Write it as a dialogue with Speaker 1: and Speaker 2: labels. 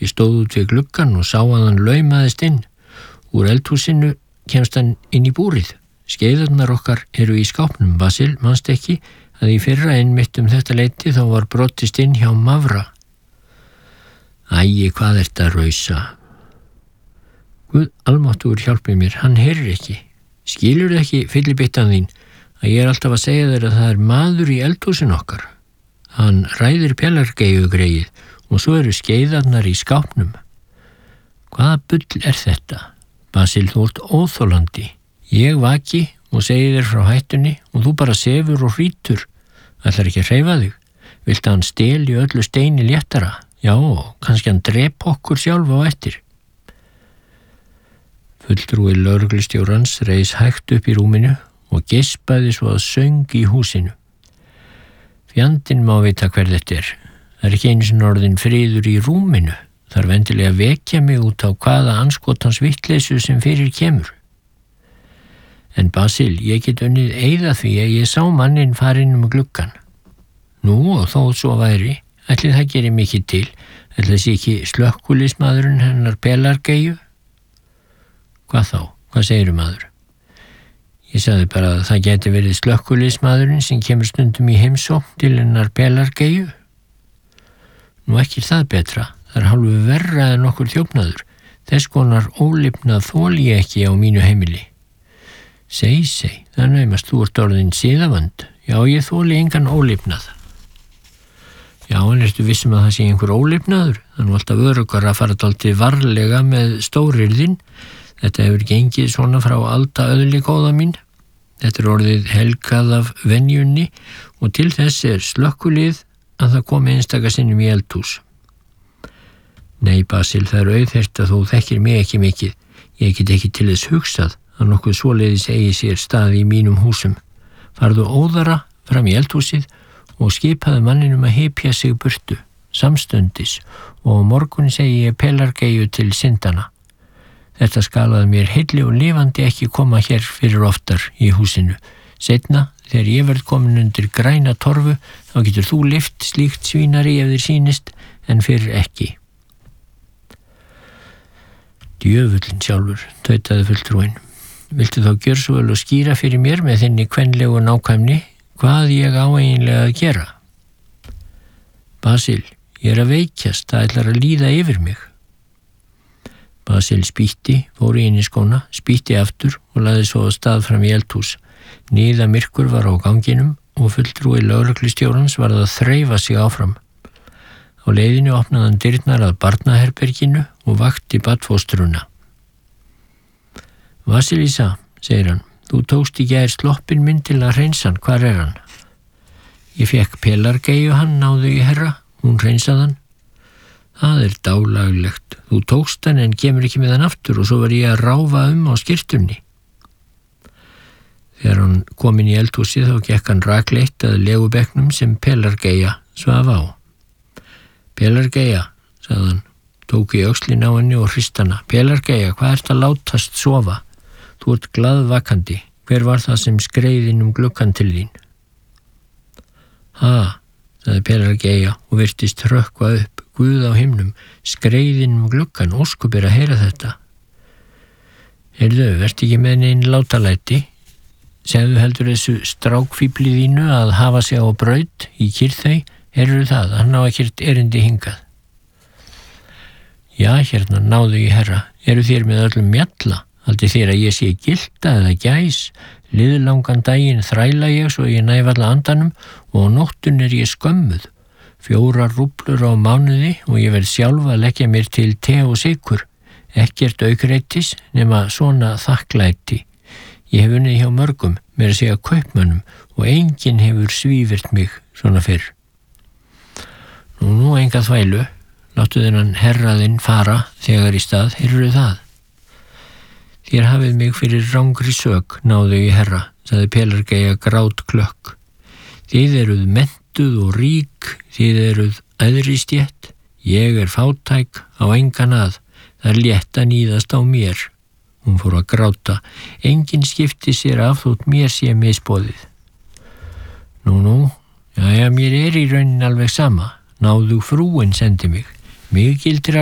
Speaker 1: Ég stóð út við gluggann og sá að hann laumaðist inn. Úr eldhúsinu kemst hann inn í búrið. Skeiðarnar okkar eru í skápnum. Basil, manst ekki að í fyrra einmitt þetta leyti þá var brotist inn hjá Mavra. Æi, hvað ertu að rausa? Guð almáttugur hjálpi mér, hann heyrir ekki. Skilurðu ekki, fyllibittan þín, að ég alltaf að segja þér að það er maður í eldhúsin okkar. Hann ræðir pelargeyju greið og svo eru skeiðarnar í skápnum. Hvaða bull er þetta? Basil, þú ert óþolandi. Ég vaki og segi þér frá hættunni og þú bara sefur og hrítur. Ætlar ekki að hreyfa þig? Viltu hann steli öllu steini léttara? Já, kannski hann drep okkur sjálf á eftir. Fulltrúi lögreglustjórans reis hægt upp í rúminu og geispaði svo að söng í húsinu. Fjandinn má vita hver þetta er. Það er ekki einu sinni orðinn friður í rúminu. Þarf endilega að vekja mig út á hvaða andskotans vittleysu sem fyrir kemur. En Basil, ég get unnið eyða því að ég sá manninn farinn gluggann. Nú, og þó svo væri, ætli það gerir mikið til, ætli þessi ekki slökkvuliðsmaðurinn hennar pelargeyju? Hvað þá? Hvað segirðu maður? Ég sagði bara að það geti verið slökkvuliðsmaðurinn sem kemur stundum í heimsókn til hennar pelargeyju. Nú ekki það betra, það er hálfu verra en okkur þjófnaður. Þess konar ólifnað þoli ég ekki á mínu heimili. Seg, það naumast þú ert orðin siðavönd. Já, ég þoli engan ólifnað. Já, en ertu vissum að það sé einhver ólifnaður? Það er nú alltaf öruggara að fara dálítið varlega með stórirðinn. Þetta hefur gengið svona frá alda öðli góða mín. Þetta er orðið helgað af venjunni og til þess er slökkvilið að það komi einstaka sinnum í eldhús. Nei, Basil, það er auðheyrt að þú þekkir mig ekki mikið. Ég get ekki til þess hugsað að nokkuð svoleiðis eigi sér stað í mínum húsum. Farðu óðara fram í eldhúsið og skipaði manninum að hypja sig burtu, samstundis, og á morgun segi ég pelargeyju til syndana. Þetta skalaði mér heilli og lifandi ekki koma hér fyrir oftar í húsinu. Seinna, þegar ég verð komin undir græna torfu, þá getur þú lyft slíkt svínari ef þér sýnist, en fyrir ekki. Djöfullinn sjálfur, tautaði fulltrúinn. Viltu þá gjör svo vel og skýra fyrir mér með þinni kvenlegu nákvæmni hvað ég á eiginlega að gera? Basil, ég er að veikjast, það ætlar að líða yfir mig. Basil spýtti, fór inn í skóna, spýtti aftur og laði svo á stað fram í eldhús. Niða myrkur var á ganginum og fulltrúi lögreglustjórans varð að þreifa sig áfram. Á leiðinu opnaði hann dyrnar að barnaherberginu og vakti barnfóstruna. Vasilisa, segir hann, þú tókst í gær sloppinn minn til að hreinsa hann, hvar er hann? Ég fekk pelargeyju hann, náðu í herra, hún hreinsaði hann. Það er dálaglegt, þú tókst hann en kemur ekki með hann aftur og svo var ég að ráfa á skyrtunni. Þegar hann kom inn í eldhúsið þá gekk hann rakleitt að legubekknum sem pelargeyja svaf á. Pelargeyja, sagði hann, tók í öxlin á henni og hrist hana. Pelargeyja, hvað ert að látast sofa? Þú ert glaðvakandi. Hver var það sem skreið inn gluggann til þín? Ha, sagði pelargeyja og virtist hrökkva upp. Guð á himnum, skreið inn gluggann, óskup er að heyra þetta. Heyrðu, vertu ekki með neinn látalæti? Segðu heldur þessu strákfíbli þínu að hafa sig á braut í Kyrþey, heyrðu það, hann á ekkert erindi hingað. Já, hérna, náðu í herra, eru þér með öllum mjalla? Haldið þér að ég sé gilda eða gæs? Liðlangan daginn þræla ég svo ég næfalla andanum og á nóttun er ég skömmuð. 4 rúblur á mánuði og ég verð sjálf að leggja mér til te og sykur. Ekkert aukreitis nema svona þakklæti. Ég hef unnið hjá mörgum, meira að segja kaupmönnum, og enginn hefur svífirt mig svona fyrr. Nú enga þvælu, láttu þennan herraðinn fara þegar í stað, heyrðu það. Þér hafið mig fyrir rangri sök, náðu í herra, sagði pelargeyja grátklökk. Þið eruð menntuð og rík, þið eruð æðri stétt, ég er fátæk á engan að, það er létt að níðast á mér. Hún fór að gráta, enginn skipti sér af þótt mér sé misboðið. Nú, jæja, mér er í raunin alveg sama, náðu frúin sendi mig gildir